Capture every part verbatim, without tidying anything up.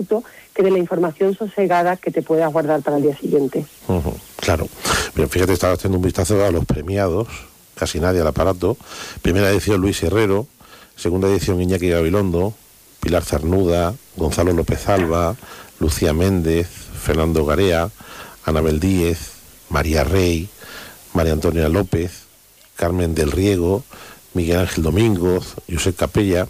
que de la información sosegada que te puedas guardar para el día siguiente. Uh-huh, claro. Bien, fíjate, estaba haciendo un vistazo a los premiados, casi nadie al aparato. Primera edición Luis Herrero, segunda edición Iñaki Gabilondo, Pilar Cernuda, Gonzalo López Alba, Lucía Méndez, Fernando Garea, Anabel Díez, María Rey, María Antonia López, Carmen del Riego, Miguel Ángel Domingos, Josep Capella,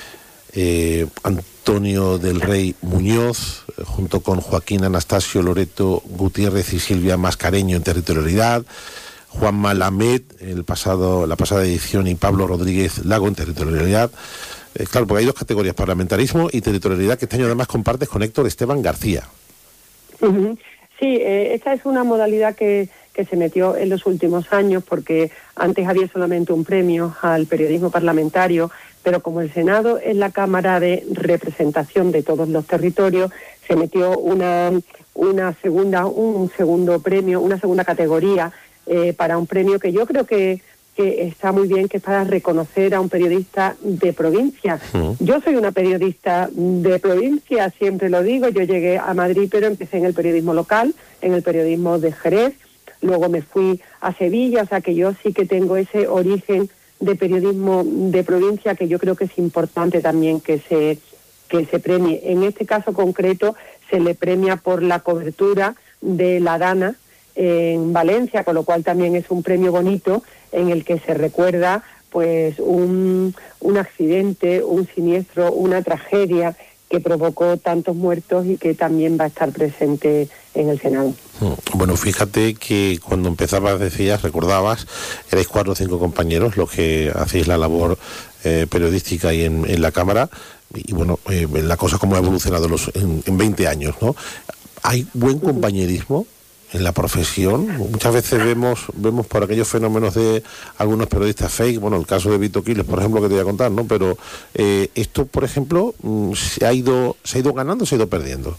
eh, Antonio del Rey Muñoz, eh, junto con Joaquín Anastasio Loreto Gutiérrez y Silvia Mascareño en territorialidad, Juan Malamed, el pasado, la pasada edición, y Pablo Rodríguez Lago en territorialidad. Eh, claro, porque hay dos categorías, parlamentarismo y territorialidad, que este año además compartes con Héctor Esteban García. Uh-huh. Sí, eh, esta es una modalidad que, que se metió en los últimos años, porque antes había solamente un premio al periodismo parlamentario, pero como el Senado es la Cámara de representación de todos los territorios, se metió una, una segunda, un segundo premio, una segunda categoría eh, para un premio que yo creo que, que está muy bien, que es para reconocer a un periodista de provincia. Uh-huh. Yo soy una periodista de provincia, siempre lo digo. Yo llegué a Madrid, pero empecé en el periodismo local, en el periodismo de Jerez. Luego me fui a Sevilla, o sea que yo sí que tengo ese origen de periodismo de provincia, que yo creo que es importante también que se, que se premie. En este caso concreto se le premia por la cobertura de la Dana en Valencia, con lo cual también es un premio bonito en el que se recuerda pues un, un accidente, un siniestro, una tragedia que provocó tantos muertos y que también va a estar presente en el Senado. Bueno, fíjate que cuando empezabas, decías, recordabas, erais cuatro o cinco compañeros los que hacéis la labor eh, periodística ahí en, en la Cámara, y, y bueno, eh, la cosa como ha evolucionado los, en, en veinte años, ¿no? ¿Hay buen compañerismo en la profesión? Muchas veces vemos vemos por aquellos fenómenos de algunos periodistas fake, bueno, el caso de Vito Quiles, por ejemplo, que te voy a contar, ¿no? Pero eh, esto, por ejemplo, se ha ido se ha ido ganando, se ha ido perdiendo.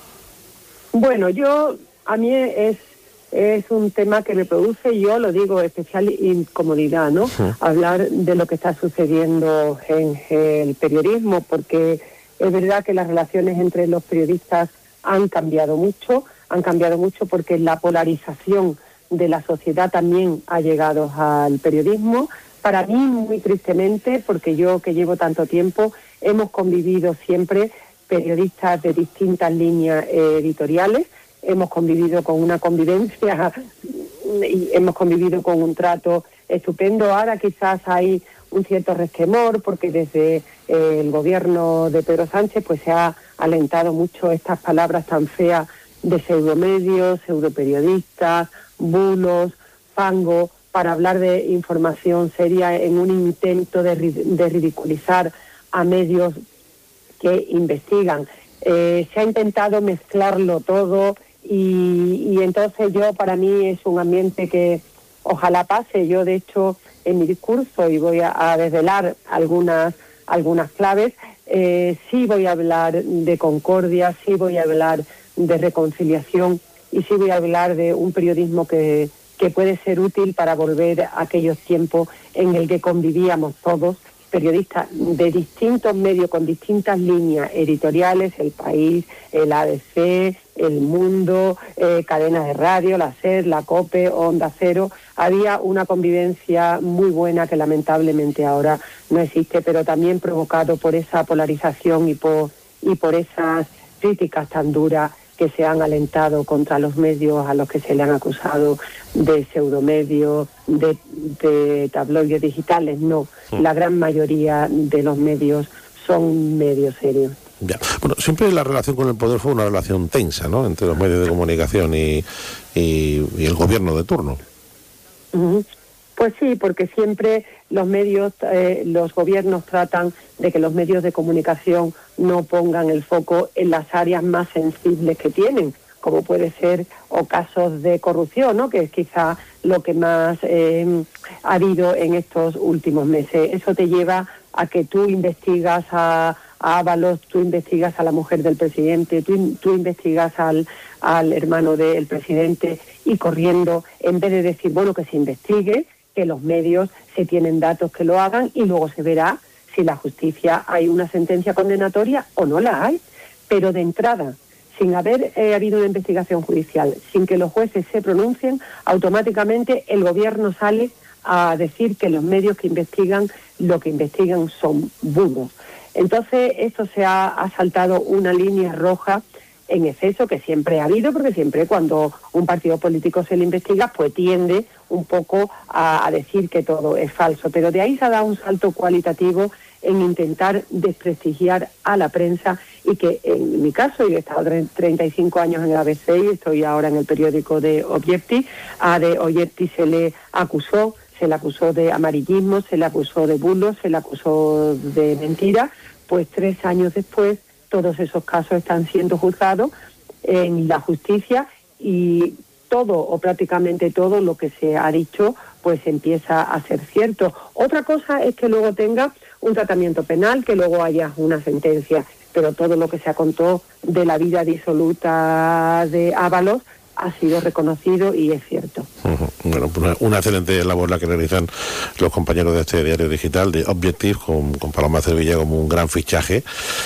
Bueno, yo a mí es es un tema que me produce, yo lo digo, especial incomodidad, ¿no? Sí. Hablar de lo que está sucediendo en el periodismo, porque es verdad que las relaciones entre los periodistas han cambiado mucho. han cambiado mucho porque la polarización de la sociedad también ha llegado al periodismo. Para mí, muy tristemente, porque yo que llevo tanto tiempo, hemos convivido siempre periodistas de distintas líneas editoriales, hemos convivido con una convivencia y hemos convivido con un trato estupendo. Ahora quizás hay un cierto resquemor porque desde eh, el gobierno de Pedro Sánchez pues se ha alentado mucho estas palabras tan feas de pseudomedios, pseudoperiodistas, bulos, fango, para hablar de información seria en un intento de, de ridiculizar a medios que investigan. Eh, se ha intentado mezclarlo todo y, y entonces yo, para mí es un ambiente que ojalá pase. Yo, de hecho, en mi discurso, y voy a, a desvelar algunas, algunas claves, eh, sí voy a hablar de concordia, sí voy a hablar de reconciliación y sí voy a hablar de un periodismo que, que puede ser útil para volver a aquellos tiempos en el que convivíamos todos, periodistas de distintos medios con distintas líneas editoriales, El País, el A B C, El Mundo, eh, cadenas de radio, la SER, la COPE, Onda Cero. Había una convivencia muy buena que lamentablemente ahora no existe, pero también provocado por esa polarización y por, y por esas críticas tan duras que se han alentado contra los medios a los que se le han acusado de pseudomedios, de, de tabloides digitales. No, sí. La gran mayoría de los medios son medios serios. Ya. Bueno, siempre la relación con el poder fue una relación tensa, ¿no?, entre los medios de comunicación y, y, y el gobierno de turno. Uh-huh. Pues sí, porque siempre los medios, eh, los gobiernos tratan de que los medios de comunicación no pongan el foco en las áreas más sensibles que tienen, como puede ser o casos de corrupción, ¿no?, que es quizá lo que más eh, ha habido en estos últimos meses. Eso te lleva a que tú investigas a, a Ábalos, tú investigas a la mujer del presidente, tú, tú investigas al, al hermano del presidente, y corriendo, en vez de decir, bueno, que se investigue, que los medios, se tienen datos, que lo hagan, y luego se verá si la justicia hay una sentencia condenatoria o no la hay. pero de entrada, sin haber eh, habido una investigación judicial, sin que los jueces se pronuncien, automáticamente el gobierno sale a decir que los medios que investigan, lo que investigan son bulos. Entonces, esto se ha, ha saltado una línea roja en exceso, que siempre ha habido, porque siempre cuando un partido político se le investiga, pues tiende un poco a, a decir que todo es falso. Pero de ahí se ha dado un salto cualitativo en intentar desprestigiar a la prensa, y que en mi caso, yo he estado treinta y cinco años en el A B C y estoy ahora en el periódico de Objecti. A de Objecti se le acusó, se le acusó de amarillismo, se le acusó de bulos, se le acusó de mentira. Pues tres años después, todos esos casos están siendo juzgados en la justicia, y todo o prácticamente todo lo que se ha dicho pues empieza a ser cierto. Otra cosa es que luego tenga un tratamiento penal, que luego haya una sentencia, pero todo lo que se contó de la vida disoluta de Ábalos ha sido reconocido y es cierto. Uh-huh. Bueno, una, una excelente labor la que realizan los compañeros de este diario digital de Objective, con, con Paloma Cervilla como un gran fichaje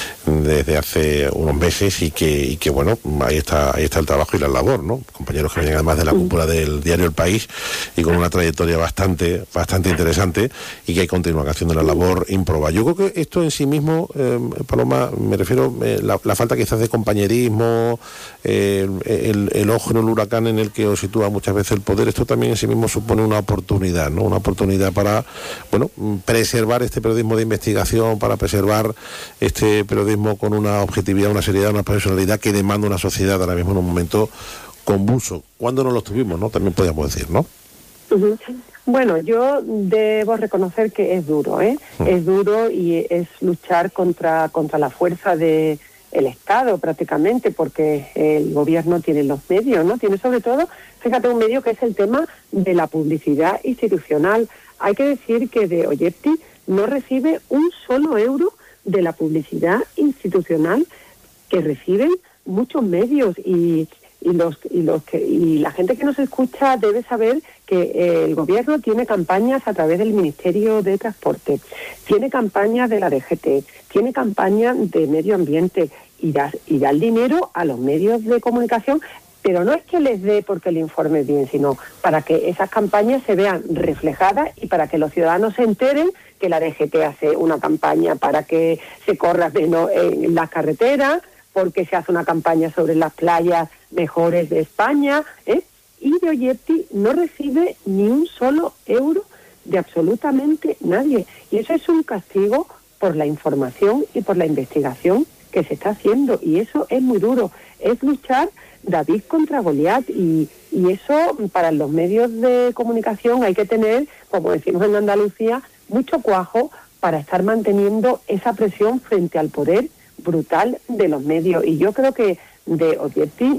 desde hace unos meses, y que, y que bueno, ahí está ahí está el trabajo y la labor, ¿no? Compañeros que vienen además de la cúpula del diario El País y con una trayectoria bastante bastante interesante, y que continúan haciendo la labor improba. Yo creo que esto en sí mismo, eh, Paloma, me refiero eh, la, la falta quizás de compañerismo, eh, el, el ojo en el huracán en el que os sitúa muchas veces el poder, esto también en sí mismo supone una oportunidad, ¿no? Una oportunidad para, bueno, preservar este periodismo de investigación, para preservar este periodismo con una objetividad, una seriedad, una profesionalidad que demanda una sociedad ahora mismo en un momento convulso. ¿Cuándo no lo tuvimos, no? También podríamos decir, ¿no? Uh-huh. Bueno, yo debo reconocer que es duro, ¿eh? Uh-huh. Es duro, y es luchar contra, contra la fuerza de el Estado prácticamente, porque el gobierno tiene los medios, ¿no? Tiene sobre todo, fíjate, un medio que es el tema de la publicidad institucional. Hay que decir que de Objecti no recibe un solo euro de la publicidad institucional que reciben muchos medios, y, y los y los que y la gente que nos escucha debe saber que eh, el gobierno tiene campañas a través del Ministerio de Transporte, tiene campañas de la D G T, tiene campañas de Medio Ambiente, y da, y da el dinero a los medios de comunicación, pero no es que les dé porque el informe es bien, sino para que esas campañas se vean reflejadas y para que los ciudadanos se enteren que la D G T hace una campaña para que se corra menos en las carreteras, porque se hace una campaña sobre las playas mejores de España, ¿eh? Y de Objecti no recibe ni un solo euro de absolutamente nadie. Y eso es un castigo por la información y por la investigación que se está haciendo. Y eso es muy duro. Es luchar David contra Goliat. Y, y eso, para los medios de comunicación, hay que tener, como decimos en Andalucía, mucho cuajo para estar manteniendo esa presión frente al poder brutal de los medios. Y yo creo que de Objecti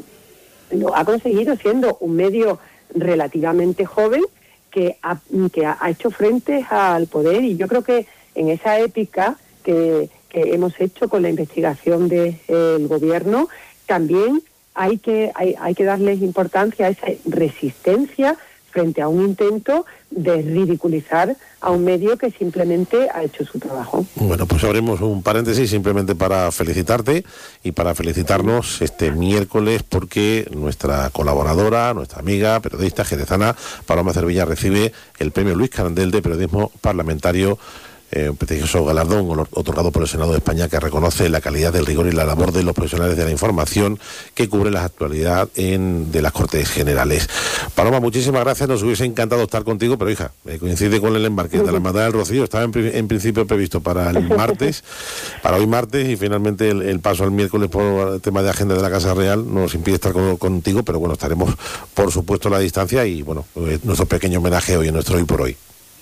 lo ha conseguido, siendo un medio relativamente joven que ha, que ha hecho frente al poder. Y yo creo que en esa épica que, que hemos hecho con la investigación del de, gobierno, también hay que, hay, hay que darles importancia a esa resistencia frente a un intento de ridiculizar a un medio que simplemente ha hecho su trabajo. Bueno, pues abrimos un paréntesis simplemente para felicitarte y para felicitarnos este miércoles, porque nuestra colaboradora, nuestra amiga, periodista jerezana, Paloma Cervilla, recibe el premio Luis Carandel de Periodismo Parlamentario, Eh, un prestigioso galardón otorgado por el Senado de España, que reconoce la calidad, del rigor y la labor de los profesionales de la información que cubre la actualidad en, de las Cortes Generales. Paloma, muchísimas gracias, nos hubiese encantado estar contigo, pero hija, eh, coincide con el embarque de la Hermandad del Rocío, estaba en, en principio previsto para el martes, para hoy martes, y finalmente el, el paso al miércoles por el tema de agenda de la Casa Real nos impide estar con, contigo, pero bueno, estaremos por supuesto a la distancia, y bueno, eh, nuestro pequeño homenaje hoy en nuestro Hoy por Hoy.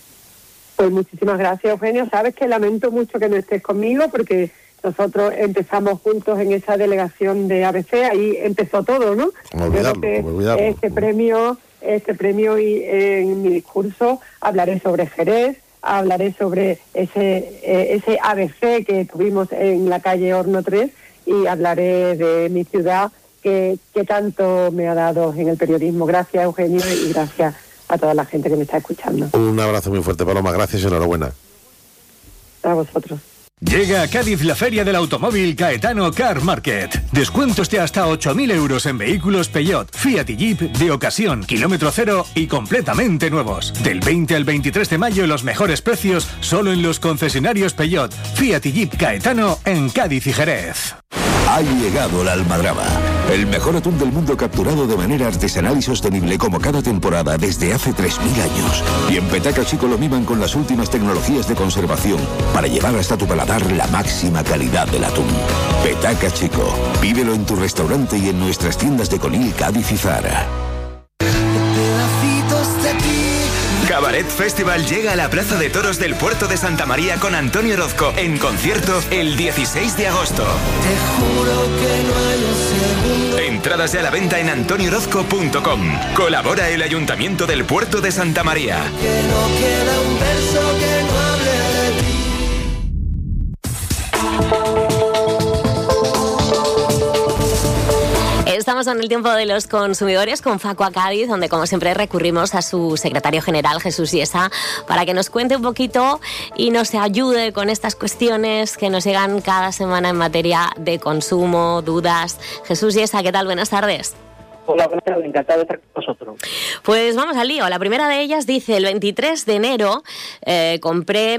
Pues muchísimas gracias, Eugenio. Sabes que lamento mucho que no estés conmigo, porque nosotros empezamos juntos en esa delegación de A B C, ahí empezó todo, ¿no? Como olvidarlo, como olvidarlo. Este premio, este premio, y en mi discurso hablaré sobre Jerez, hablaré sobre ese ese A B C que tuvimos en la calle Horno tres, y hablaré de mi ciudad que, que tanto me ha dado en el periodismo. Gracias, Eugenio, y gracias a toda la gente que me está escuchando. Un abrazo muy fuerte, Paloma, gracias y enhorabuena. A vosotros. Llega a Cádiz la Feria del Automóvil Caetano Car Market. Descuentos de hasta ocho mil euros en vehículos Peugeot, Fiat y Jeep de ocasión, kilómetro cero y completamente nuevos. Del veinte al veintitrés de mayo los mejores precios solo en los concesionarios Peugeot, Fiat y Jeep Caetano en Cádiz y Jerez. Ha llegado la almadraba, el mejor atún del mundo capturado de manera artesanal y sostenible como cada temporada desde hace tres mil años. Y en Petaca Chico lo miman con las últimas tecnologías de conservación para llevar hasta tu paladar la máxima calidad del atún. Petaca Chico, pídelo en tu restaurante y en nuestras tiendas de Conil, Cádiz y Zara. Cabaret Festival llega a la Plaza de Toros del Puerto de Santa María con Antonio Orozco en concierto el dieciséis de agosto. Te juro que no hay un segundo. Entradas ya a la venta en antonio orozco punto com. Colabora el Ayuntamiento del Puerto de Santa María. Que no queda un verso que no hable de ti. Estamos en el tiempo de los consumidores con Facua Cádiz, donde como siempre recurrimos a su secretario general, Jesús Yesa, para que nos cuente un poquito y nos ayude con estas cuestiones que nos llegan cada semana en materia de consumo, dudas. Jesús Yesa, ¿qué tal? Buenas tardes. Hola, buenas tardes, encantado de estar con vosotros. Pues vamos al lío. La primera de ellas dice, el veintitrés de enero eh, compré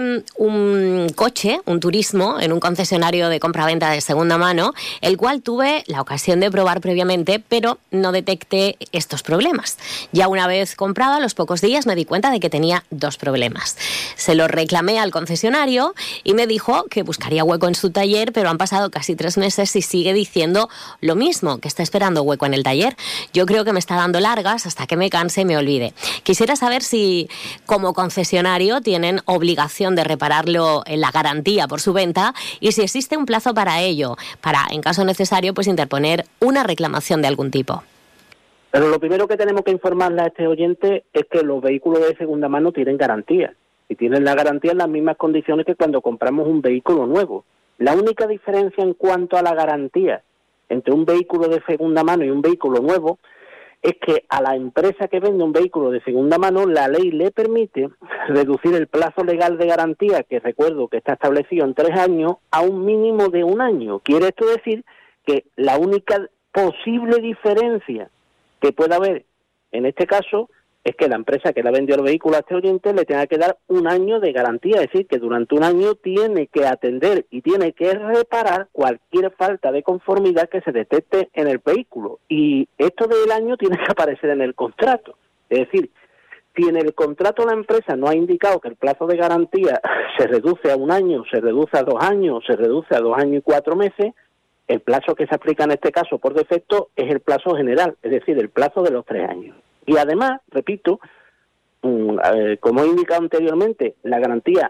un coche, un turismo, en un concesionario de compraventa de segunda mano, el cual tuve la ocasión de probar previamente, pero no detecté estos problemas. Ya una vez comprado, a los pocos días me di cuenta de que tenía dos problemas. Se los reclamé al concesionario y me dijo que buscaría hueco en su taller, pero han pasado casi tres meses y sigue diciendo lo mismo, que está esperando hueco en el taller. Yo creo que me está dando largas hasta que me canse y me olvide. Quisiera saber si, como concesionario, tienen obligación de repararlo en la garantía por su venta y si existe un plazo para ello, para, en caso necesario, pues interponer una reclamación de algún tipo. Pero lo primero que tenemos que informarle a este oyente es que los vehículos de segunda mano tienen garantía. Y tienen la garantía en las mismas condiciones que cuando compramos un vehículo nuevo. La única diferencia en cuanto a la garantía entre un vehículo de segunda mano y un vehículo nuevo es que a la empresa que vende un vehículo de segunda mano la ley le permite reducir el plazo legal de garantía, que recuerdo que está establecido en tres años, a un mínimo de un año. Quiere esto decir que la única posible diferencia que pueda haber en este caso es que la empresa que le ha vendido el vehículo a este oyente le tenga que dar un año de garantía, es decir, que durante un año tiene que atender y tiene que reparar cualquier falta de conformidad que se detecte en el vehículo. Y esto del año tiene que aparecer en el contrato. Es decir, si en el contrato la empresa no ha indicado que el plazo de garantía se reduce a un año, se reduce a dos años, se reduce a dos años y cuatro meses, el plazo que se aplica en este caso por defecto es el plazo general, es decir, el plazo de los tres años. Y además, repito, como he indicado anteriormente, la garantía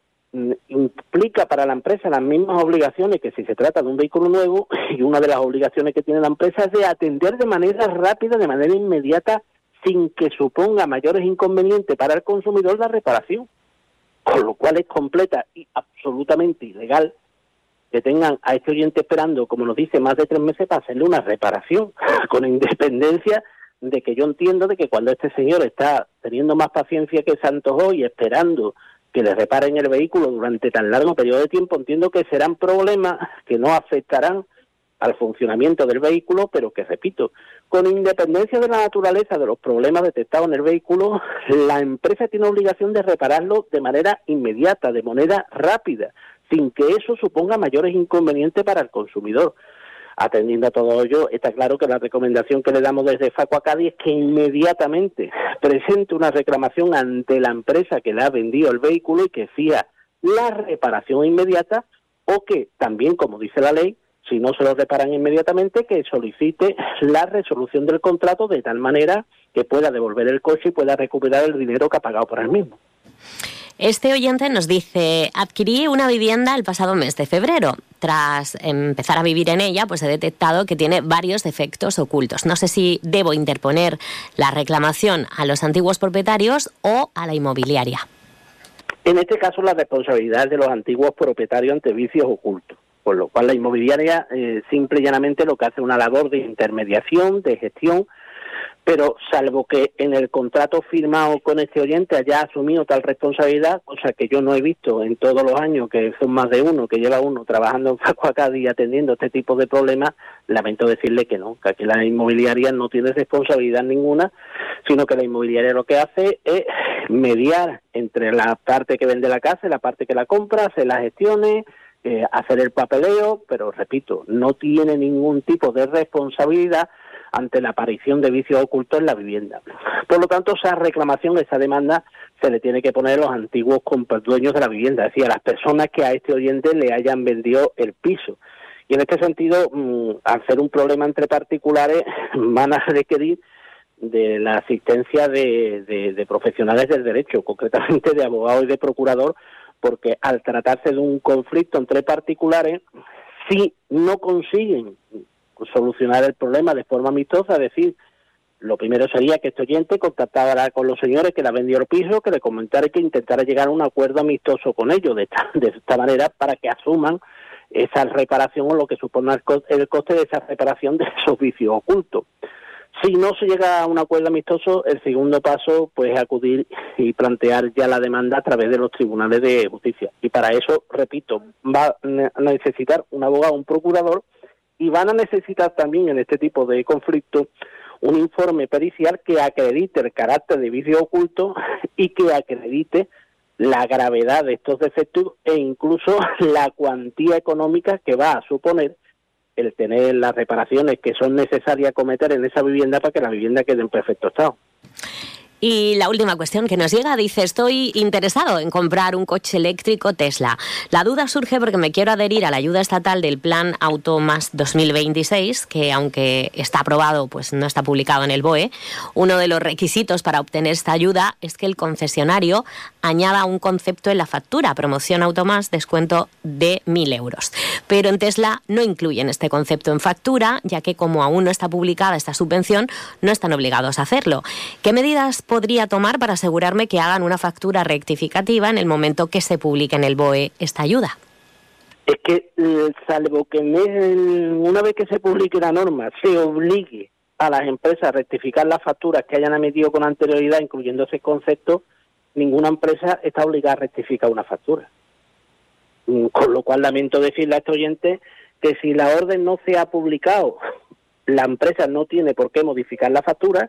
implica para la empresa las mismas obligaciones que si se trata de un vehículo nuevo, y una de las obligaciones que tiene la empresa es de atender de manera rápida, de manera inmediata, sin que suponga mayores inconvenientes para el consumidor la reparación. Con lo cual es completa y absolutamente ilegal que tengan a este oyente esperando, como nos dice, más de tres meses para hacerle una reparación, con independencia de que yo entiendo de que cuando este señor está teniendo más paciencia que se antojó y esperando que le reparen el vehículo durante tan largo periodo de tiempo, entiendo que serán problemas que no afectarán al funcionamiento del vehículo, pero que, repito, con independencia de la naturaleza de los problemas detectados en el vehículo, la empresa tiene obligación de repararlo de manera inmediata, de manera rápida, sin que eso suponga mayores inconvenientes para el consumidor. Atendiendo a todo ello, está claro que la recomendación que le damos desde Facua Cádiz es que inmediatamente presente una reclamación ante la empresa que le ha vendido el vehículo y que fía la reparación inmediata, o que también, como dice la ley, si no se lo reparan inmediatamente, que solicite la resolución del contrato de tal manera que pueda devolver el coche y pueda recuperar el dinero que ha pagado por él mismo. Este oyente nos dice, adquirí una vivienda el pasado mes de febrero. Tras empezar a vivir en ella, pues he detectado que tiene varios defectos ocultos. No sé si debo interponer la reclamación a los antiguos propietarios o a la inmobiliaria. En este caso, la responsabilidad de los antiguos propietarios ante vicios ocultos, por lo cual la inmobiliaria eh, simple y llanamente lo que hace es una labor de intermediación, de gestión, pero salvo que en el contrato firmado con este oyente haya asumido tal responsabilidad, cosa que yo no he visto en todos los años, que son más de uno, que lleva uno trabajando en Facua Cádiz y atendiendo este tipo de problemas, lamento decirle que no, que aquí la inmobiliaria no tiene responsabilidad ninguna, sino que la inmobiliaria lo que hace es mediar entre la parte que vende la casa y la parte que la compra, hacer las gestiones, eh, hacer el papeleo, pero repito, no tiene ningún tipo de responsabilidad ante la aparición de vicios ocultos en la vivienda. Por lo tanto, esa reclamación, esa demanda, se le tiene que poner a los antiguos dueños de la vivienda, es decir, a las personas que a este oyente le hayan vendido el piso. Y en este sentido, al ser un problema entre particulares, van a requerir de la asistencia de, de, de profesionales del derecho, concretamente de abogado y de procurador, porque al tratarse de un conflicto entre particulares, si no consiguen solucionar el problema de forma amistosa, es decir, lo primero sería que este oyente contactara con los señores que le han vendido el piso, que le comentara que intentara llegar a un acuerdo amistoso con ellos, de esta, de esta manera, para que asuman esa reparación o lo que supone el coste, el coste de esa reparación de esos vicios ocultos. Si no se llega a un acuerdo amistoso, el segundo paso pues es acudir y plantear ya la demanda a través de los tribunales de justicia. Y para eso, repito, va a necesitar un abogado, un procurador, y van a necesitar también en este tipo de conflictos un informe pericial que acredite el carácter de vicio oculto y que acredite la gravedad de estos defectos e incluso la cuantía económica que va a suponer el tener las reparaciones que son necesarias cometer en esa vivienda para que la vivienda quede en perfecto estado. Y la última cuestión que nos llega dice: estoy interesado en comprar un coche eléctrico Tesla. La duda surge porque me quiero adherir a la ayuda estatal del Plan Auto Más dos mil veintiséis, que aunque está aprobado, pues no está publicado en el B O E. Uno de los requisitos para obtener esta ayuda es que el concesionario añada un concepto en la factura: promoción Auto Más, descuento de mil euros. Pero en Tesla no incluyen este concepto en factura, ya que como aún no está publicada esta subvención, no están obligados a hacerlo. ¿Qué medidas podría tomar para asegurarme que hagan una factura rectificativa en el momento que se publique en el B O E esta ayuda? Es que, salvo que una vez que se publique la norma, se obligue a las empresas a rectificar las facturas que hayan emitido con anterioridad, incluyendo ese concepto, ninguna empresa está obligada a rectificar una factura. Con lo cual, lamento decirle a este oyente que si la orden no se ha publicado, la empresa no tiene por qué modificar la factura,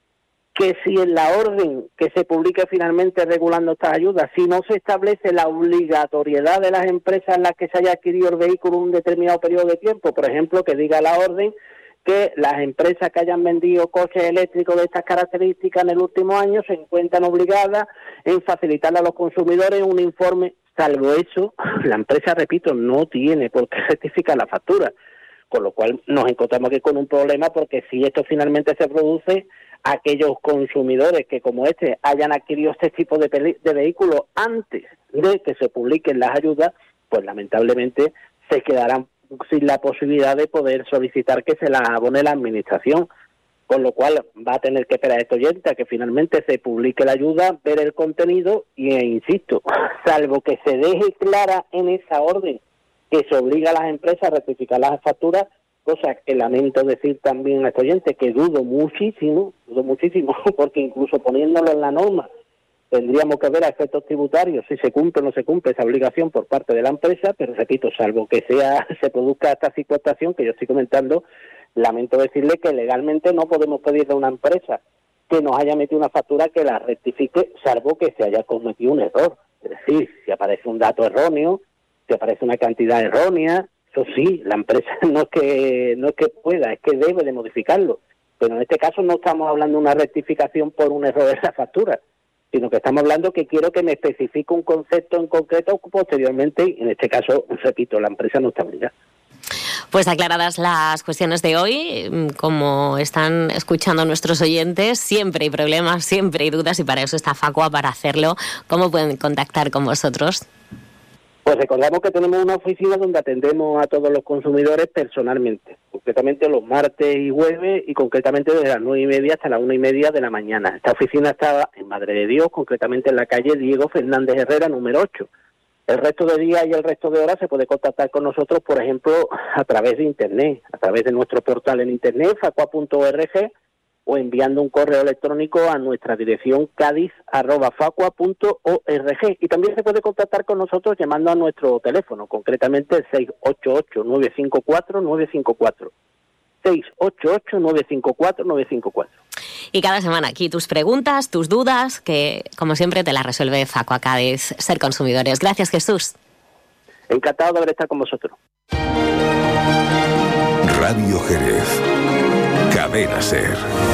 que si en la orden que se publique finalmente regulando estas ayudas, si no se establece la obligatoriedad de las empresas en las que se haya adquirido el vehículo en un determinado periodo de tiempo, por ejemplo, que diga la orden que las empresas que hayan vendido coches eléctricos de estas características en el último año se encuentran obligadas en facilitarle a los consumidores un informe. Salvo eso, la empresa, repito, no tiene por qué rectificar la factura, con lo cual nos encontramos aquí con un problema, porque si esto finalmente se produce, aquellos consumidores que como este hayan adquirido este tipo de, de vehículos antes de que se publiquen las ayudas, pues lamentablemente se quedarán sin la posibilidad de poder solicitar que se las abone la administración, con lo cual va a tener que esperar a este oyente a que finalmente se publique la ayuda, ver el contenido y, e insisto, salvo que se deje clara en esa orden que se obliga a las empresas a rectificar las facturas, cosa que lamento decir también a este oyente que dudo muchísimo, dudo muchísimo, porque incluso poniéndolo en la norma tendríamos que ver a efectos tributarios si se cumple o no se cumple esa obligación por parte de la empresa, pero repito, salvo que sea se produzca esta situación que yo estoy comentando, lamento decirle que legalmente no podemos pedirle a una empresa que nos haya metido una factura que la rectifique, salvo que se haya cometido un error. Es decir, si aparece un dato erróneo, si aparece una cantidad errónea, eso sí, la empresa no es que no es que pueda, es que debe de modificarlo. Pero en este caso no estamos hablando de una rectificación por un error de esa factura, sino que estamos hablando que quiero que me especifique un concepto en concreto posteriormente, y en este caso, repito, la empresa no está obligada. Pues aclaradas las cuestiones de hoy, como están escuchando nuestros oyentes, siempre hay problemas, siempre hay dudas, y para eso está Facua, para hacerlo. ¿Cómo pueden contactar con vosotros? Pues recordamos que tenemos una oficina donde atendemos a todos los consumidores personalmente, concretamente los martes y jueves, y concretamente desde las nueve y media hasta las una y media de la mañana. Esta oficina está en Madre de Dios, concretamente en la calle Diego Fernández Herrera, número ocho. El resto de días y el resto de horas se puede contactar con nosotros, por ejemplo, a través de Internet, a través de nuestro portal en Internet, facua punto org, o enviando un correo electrónico a nuestra dirección cádiz arroba facua punto org. Y también se puede contactar con nosotros llamando a nuestro teléfono, concretamente el seis ocho ocho, nueve cinco cuatro, nueve cinco cuatro. seis ocho ocho, nueve cinco cuatro, nueve cinco cuatro. Y cada semana aquí tus preguntas, tus dudas, que como siempre te las resuelve Facua Cádiz, Ser Consumidores. Gracias, Jesús. Encantado de haber estado con vosotros. Radio Jerez. Cadena Ser.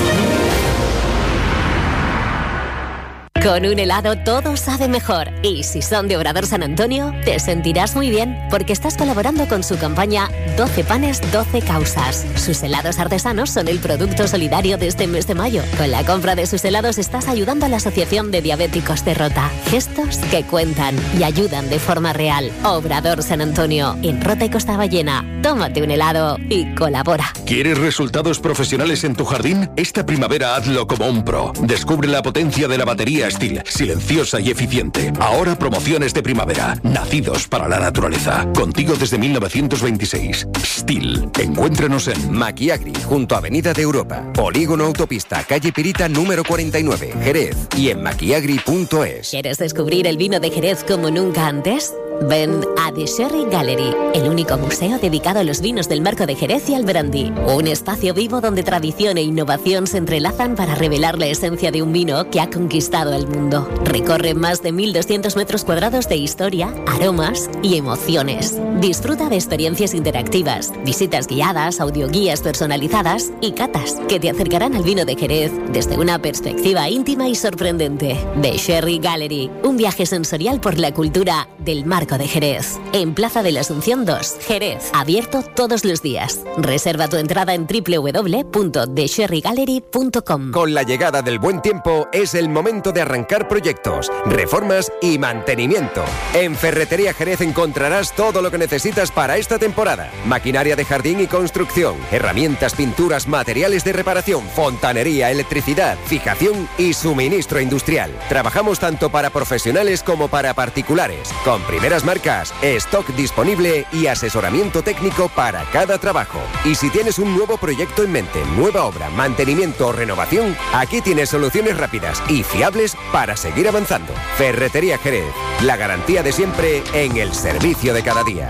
Con un helado todo sabe mejor. Y si son de Obrador San Antonio, te sentirás muy bien, porque estás colaborando con su campaña doce panes, doce causas. Sus helados artesanos son el producto solidario de este mes de mayo. Con la compra de sus helados estás ayudando a la Asociación de Diabéticos de Rota. Gestos que cuentan y ayudan de forma real. Obrador San Antonio, en Rota y Costa Ballena. Tómate un helado y colabora. ¿Quieres resultados profesionales en tu jardín? Esta primavera hazlo como un pro. Descubre la potencia de la batería Stihl, silenciosa y eficiente. Ahora promociones de primavera, nacidos para la naturaleza. Contigo desde mil novecientos veintiséis. Stihl. Encuéntranos en Maquiagri, junto a Avenida de Europa. Polígono Autopista, calle Pirita número cuarenta y nueve, Jerez. Y en maquiagri punto es. ¿Quieres descubrir el vino de Jerez como nunca antes? Ven a The Sherry Gallery, el único museo dedicado a los vinos del Marco de Jerez y al brandy. Un espacio vivo donde tradición e innovación se entrelazan para revelar la esencia de un vino que ha conquistado el mundo. Recorre más de mil doscientos metros cuadrados de historia, aromas y emociones. Disfruta de experiencias interactivas, visitas guiadas, audioguías personalizadas y catas que te acercarán al vino de Jerez desde una perspectiva íntima y sorprendente. The Sherry Gallery, un viaje sensorial por la cultura del Marco de Jerez, en Plaza de la Asunción dos, Jerez, abierto todos los días. Reserva tu entrada en doble u doble u doble u punto the sherry gallery punto com. Con la llegada del buen tiempo es el momento de arrancar proyectos, reformas y mantenimiento. En Ferretería Jerez encontrarás todo lo que necesitas para esta temporada: maquinaria de jardín y construcción, herramientas, pinturas, materiales de reparación, fontanería, electricidad, fijación y suministro industrial. Trabajamos tanto para profesionales como para particulares, con primeras marcas, stock disponible y asesoramiento técnico para cada trabajo. Y si tienes un nuevo proyecto en mente, nueva obra, mantenimiento o renovación, aquí tienes soluciones rápidas y fiables para seguir avanzando. Ferretería Jerez, la garantía de siempre en el servicio de cada día.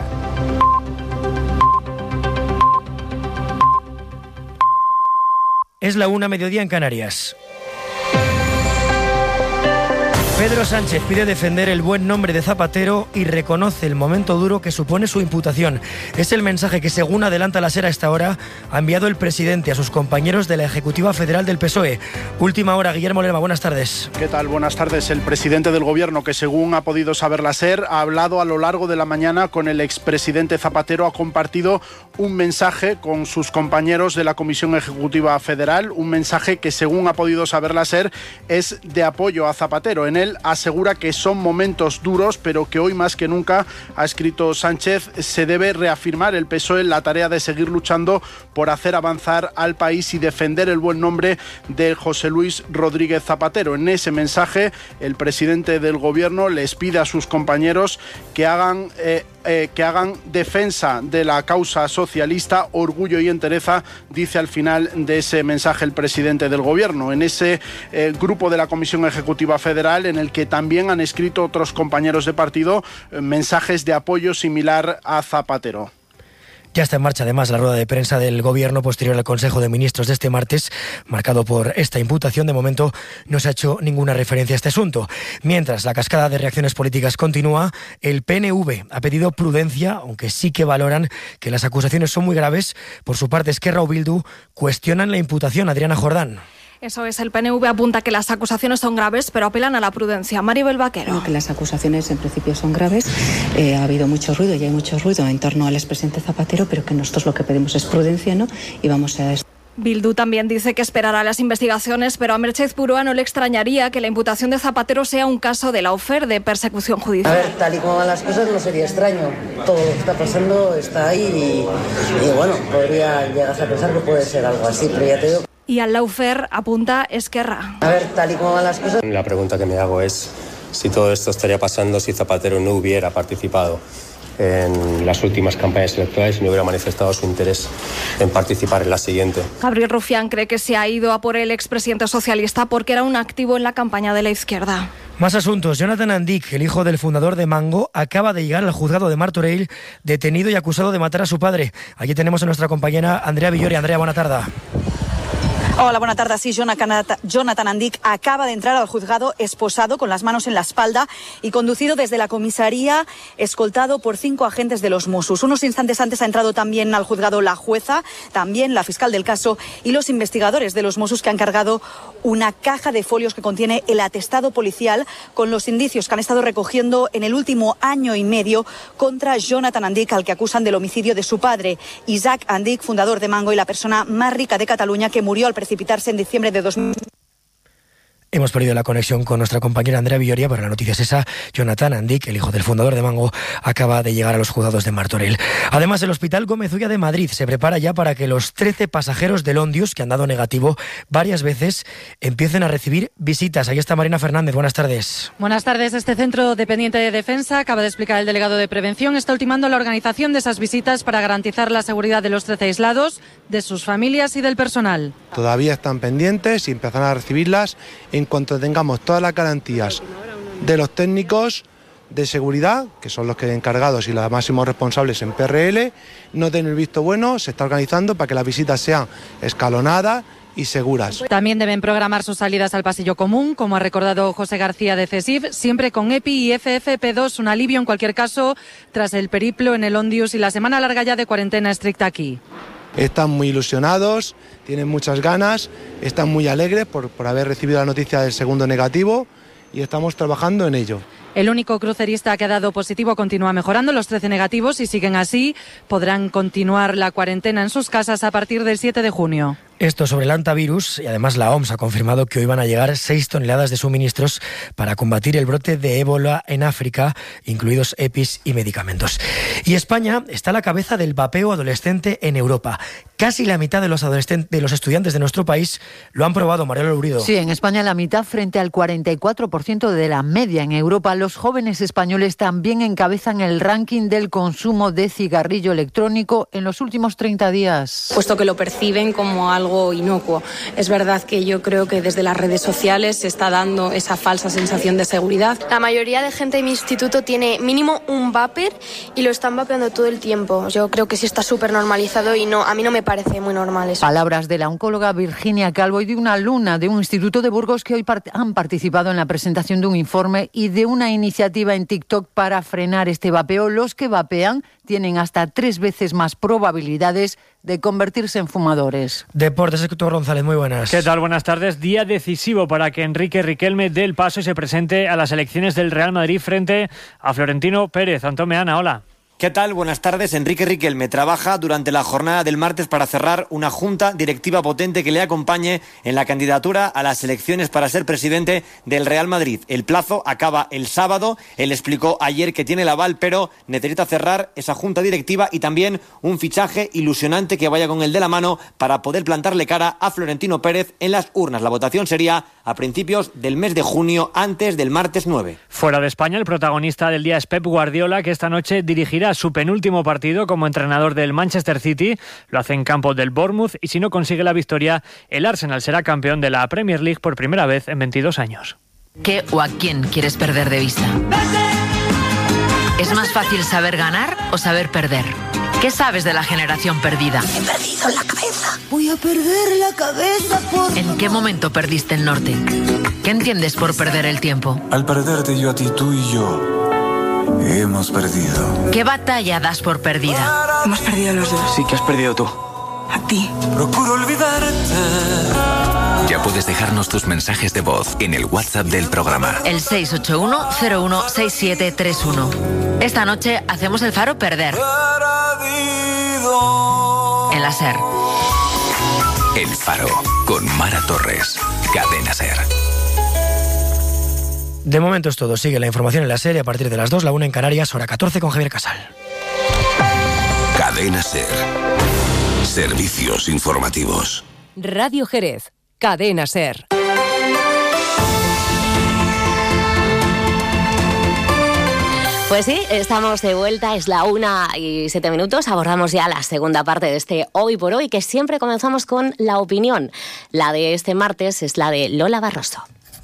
Es la una, mediodía en Canarias. Pedro Sánchez pide defender el buen nombre de Zapatero y reconoce el momento duro que supone su imputación. Es el mensaje que, según adelanta la SER a esta hora, ha enviado el presidente a sus compañeros de la Ejecutiva Federal del P S O E. Última hora, Guillermo Lerma, buenas tardes. ¿Qué tal? Buenas tardes. El presidente del Gobierno, que según ha podido saber la SER, ha hablado a lo largo de la mañana con el expresidente Zapatero, ha compartido un mensaje con sus compañeros de la Comisión Ejecutiva Federal, un mensaje que, según ha podido saber la SER, es de apoyo a Zapatero. En él asegura que son momentos duros, pero que hoy más que nunca, ha escrito Sánchez, se debe reafirmar el P S O E en la tarea de seguir luchando por hacer avanzar al país y defender el buen nombre de José Luis Rodríguez Zapatero. En ese mensaje, el presidente del Gobierno les pide a sus compañeros que hagan eh, eh, que hagan defensa de la causa socialista, orgullo y entereza, dice al final de ese mensaje el presidente del Gobierno. En ese eh, grupo de la Comisión Ejecutiva Federal, en el que también han escrito otros compañeros de partido eh, mensajes de apoyo similar a Zapatero. Ya está en marcha además la rueda de prensa del Gobierno posterior al Consejo de Ministros de este martes, marcado por esta imputación. De momento no se ha hecho ninguna referencia a este asunto. Mientras la cascada de reacciones políticas continúa, el P N V ha pedido prudencia, aunque sí que valoran que las acusaciones son muy graves. Por su parte, Esquerra o Bildu cuestionan la imputación. Adriana Jordán. Eso es, el P N V apunta que las acusaciones son graves, pero apelan a la prudencia. Maribel Vaquero. No, que las acusaciones en principio son graves. Eh, ha habido mucho ruido y hay mucho ruido en torno al expresidente Zapatero, pero que nosotros lo que pedimos es prudencia, ¿no? Y vamos a... Bildu también dice que esperará las investigaciones, pero a Merchez Purúa no le extrañaría que la imputación de Zapatero sea un caso de lawfare, de persecución judicial. A ver, tal y como van las cosas no sería extraño. Todo lo que está pasando está ahí y, y bueno, podría llegar a pensar que puede ser algo así, pero ya te digo... Y al lawfare apunta Esquerra. A ver, tal y como van las cosas... La pregunta que me hago es si todo esto estaría pasando si Zapatero no hubiera participado en las últimas campañas electorales y no hubiera manifestado su interés en participar en la siguiente. Gabriel Rufián cree que se ha ido a por el expresidente socialista porque era un activo en la campaña de la izquierda. Más asuntos. Jonathan Andic, el hijo del fundador de Mango, acaba de llegar al juzgado de Martorell, detenido y acusado de matar a su padre. Aquí tenemos a nuestra compañera Andrea Villori. Andrea, buena tarde. Hola, buena tarde. Sí, Jonathan Andic acaba de entrar al juzgado esposado, con las manos en la espalda y conducido desde la comisaría, escoltado por cinco agentes de los Mossos. Unos instantes antes ha entrado también al juzgado la jueza, también la fiscal del caso y los investigadores de los Mossos, que han cargado una caja de folios que contiene el atestado policial con los indicios que han estado recogiendo en el último año y medio contra Jonathan Andic, al que acusan del homicidio de su padre, Isaac Andic, fundador de Mango y la persona más rica de Cataluña, que murió al precipitarse en diciembre de dos mil. Hemos perdido la conexión con nuestra compañera Andrea Villoria, pero la noticia es esa. Jonathan Andic, el hijo del fundador de Mango, acaba de llegar a los juzgados de Martorell. Además, el Hospital Gómez Ulla de Madrid se prepara ya para que los trece pasajeros del Ondius, que han dado negativo varias veces, empiecen a recibir visitas. Ahí está Marina Fernández. Buenas tardes. Buenas tardes. Este centro dependiente de Defensa, acaba de explicar el delegado de Prevención, está ultimando la organización de esas visitas para garantizar la seguridad de los trece aislados, de sus familias y del personal. Todavía están pendientes y empezarán a recibirlas en cuanto tengamos todas las garantías de los técnicos de seguridad, que son los que encargados y los máximos responsables en P R L, no den el visto bueno. Se está organizando para que las visitas sean escalonadas y seguras. También deben programar sus salidas al pasillo común, como ha recordado José García de CESIF, siempre con EPI y F F P dos, un alivio en cualquier caso tras el periplo en el Ondius y la semana larga ya de cuarentena estricta aquí. Están muy ilusionados, tienen muchas ganas, están muy alegres por, por haber recibido la noticia del segundo negativo y estamos trabajando en ello. El único crucerista que ha dado positivo continúa mejorando. Los trece negativos, si siguen así, podrán continuar la cuarentena en sus casas a partir del siete de junio. Esto sobre el antivirus, y además la O M S ha confirmado que hoy van a llegar seis toneladas de suministros para combatir el brote de ébola en África, incluidos EPIs y medicamentos. Y España está a la cabeza del vapeo adolescente en Europa. Casi la mitad de los adolescentes, de los estudiantes de nuestro país lo han probado, Mariela Lurido. Sí, en España la mitad frente al cuarenta y cuatro por ciento de la media en Europa. Los jóvenes españoles también encabezan el ranking del consumo de cigarrillo electrónico en los últimos treinta días. Puesto que lo perciben como algo algo inocuo. Es verdad que yo creo que desde las redes sociales se está dando esa falsa sensación de seguridad. La mayoría de gente de mi instituto tiene mínimo un vapor y lo están vapeando todo el tiempo. Yo creo que sí está súper normalizado y no, a mí no me parece muy normal eso. Palabras de la oncóloga Virginia Calvo y de una alumna de un instituto de Burgos que hoy part- han participado en la presentación de un informe y de una iniciativa en TikTok para frenar este vapeo. Los que vapean tienen hasta tres veces más probabilidades de convertirse en fumadores. Deportes, Héctor González, muy buenas. ¿Qué tal? Buenas tardes. Día decisivo para que Enrique Riquelme dé el paso y se presente a las elecciones del Real Madrid frente a Florentino Pérez. Antón Meana, hola. ¿Qué tal? Buenas tardes. Enrique Riquelme trabaja durante la jornada del martes para cerrar una junta directiva potente que le acompañe en la candidatura a las elecciones para ser presidente del Real Madrid. El plazo acaba el sábado. Él explicó ayer que tiene el aval, pero necesita cerrar esa junta directiva y también un fichaje ilusionante que vaya con el de la mano para poder plantarle cara a Florentino Pérez en las urnas. La votación sería a principios del mes de junio, antes del martes nueve. Fuera de España, el protagonista del día es Pep Guardiola, que esta noche dirigirá su penúltimo partido como entrenador del Manchester City. Lo hace en campo del Bournemouth y si no consigue la victoria, el Arsenal será campeón de la Premier League por primera vez en veintidós años. ¿Qué o a quién quieres perder de vista? ¿Es más fácil saber ganar o saber perder? ¿Qué sabes de la generación perdida? He perdido la cabeza. Voy a perder la cabeza por... ¿En qué momento perdiste el norte? ¿Qué entiendes por perder el tiempo? Al perderte yo a ti, tú y yo hemos perdido. ¿Qué batalla das por perdida? Hemos perdido los dos. Sí, que has perdido tú. A ti. Procuro olvidarte. Ya puedes dejarnos tus mensajes de voz en el WhatsApp del programa. El seis ocho uno cero uno seis siete tres uno. Esta noche hacemos el Faro Perder. En la SER. El Faro, con Mara Torres. Cadena SER. De momento es todo. Sigue la información en la SER a partir de las dos, la una en Canarias, hora catorce con Javier Casal. Cadena SER. Servicios informativos. Radio Jerez. Cadena SER. Pues sí, estamos de vuelta, es la una y siete minutos, abordamos ya la segunda parte de este Hoy por Hoy, que siempre comenzamos con la opinión. La de este martes es la de Lola Barroso.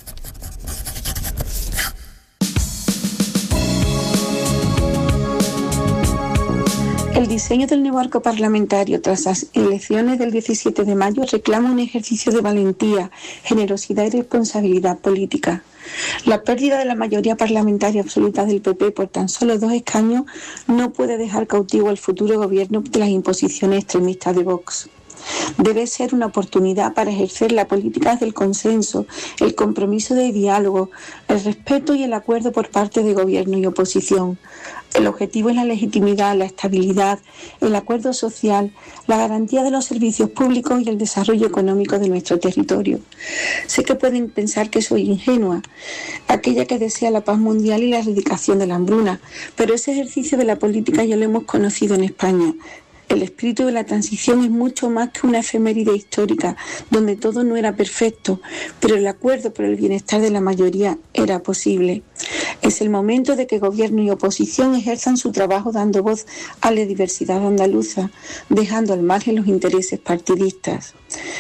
El diseño del nuevo arco parlamentario tras las elecciones del diecisiete de mayo reclama un ejercicio de valentía, generosidad y responsabilidad política. La pérdida de la mayoría parlamentaria absoluta del P P por tan solo dos escaños no puede dejar cautivo al futuro gobierno de las imposiciones extremistas de Vox. Debe ser una oportunidad para ejercer la política del consenso, el compromiso de diálogo, el respeto y el acuerdo por parte de gobierno y oposición. El objetivo es la legitimidad, la estabilidad, el acuerdo social, la garantía de los servicios públicos y el desarrollo económico de nuestro territorio. Sé que pueden pensar que soy ingenua, aquella que desea la paz mundial y la erradicación de la hambruna, pero ese ejercicio de la política ya lo hemos conocido en España. El espíritu de la transición es mucho más que una efeméride histórica, donde todo no era perfecto, pero el acuerdo por el bienestar de la mayoría era posible. Es el momento de que gobierno y oposición ejerzan su trabajo dando voz a la diversidad andaluza, dejando al margen los intereses partidistas.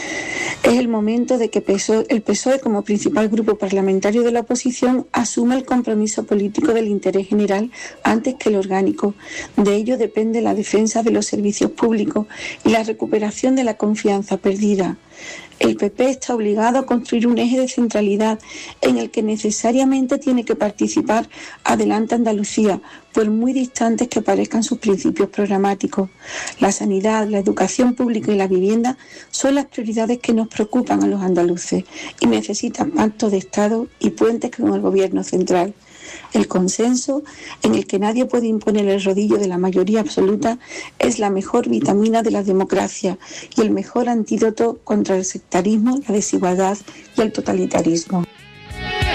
Es el momento de que el P S O E, como principal grupo parlamentario de la oposición, asuma el compromiso político del interés general antes que el orgánico. De ello depende la defensa de los servicios públicos y la recuperación de la confianza perdida. El P P está obligado a construir un eje de centralidad en el que necesariamente tiene que participar Adelante Andalucía, por muy distantes que parezcan sus principios programáticos. La sanidad, la educación pública y la vivienda son las prioridades que nos preocupan a los andaluces y necesitan pacto de Estado y puentes con el Gobierno central. El consenso, en el que nadie puede imponer el rodillo de la mayoría absoluta, es la mejor vitamina de la democracia y el mejor antídoto contra el sectarismo, la desigualdad y el totalitarismo.